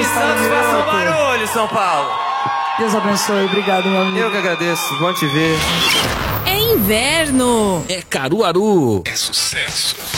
Santos, faça um barulho, São Paulo. Deus abençoe, obrigado, meu amigo. Eu que agradeço, bom te ver. É inverno. É Caruaru. É sucesso.